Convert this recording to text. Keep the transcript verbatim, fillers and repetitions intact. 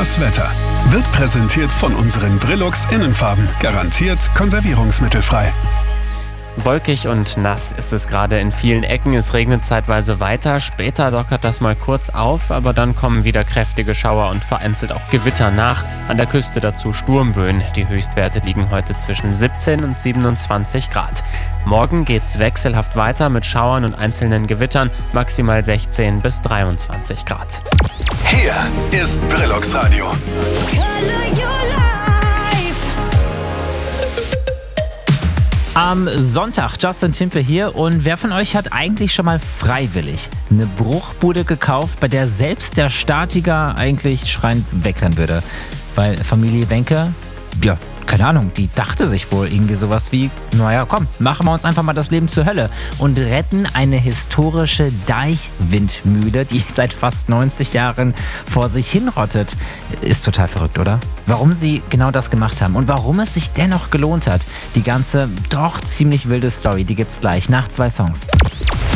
Das Wetter wird präsentiert von unseren Brillux Innenfarben. Garantiert konservierungsmittelfrei. Wolkig und nass ist es gerade in vielen Ecken. Es regnet zeitweise weiter. Später lockert das mal kurz auf, aber dann kommen wieder kräftige Schauer und vereinzelt auch Gewitter nach. An der Küste dazu Sturmböen. Die Höchstwerte liegen heute zwischen siebzehn und siebenundzwanzig Grad. Morgen geht's wechselhaft weiter mit Schauern und einzelnen Gewittern. Maximal sechzehn bis dreiundzwanzig Grad. Hier ist Brillux Radio. Am Sonntag Justin Timpe hier, und wer von euch hat eigentlich schon mal freiwillig eine Bruchbude gekauft, bei der selbst der Statiker eigentlich schreiend wegrennen würde? Weil Familie Wenke, ja, keine Ahnung, die dachte sich wohl irgendwie sowas wie, naja komm, machen wir uns einfach mal das Leben zur Hölle und retten eine historische Deichwindmühle, die seit fast neunzig Jahren vor sich hinrottet. Ist total verrückt, oder? Warum sie genau das gemacht haben und warum es sich dennoch gelohnt hat. Die ganze, doch ziemlich wilde Story, die gibt's gleich nach zwei Songs.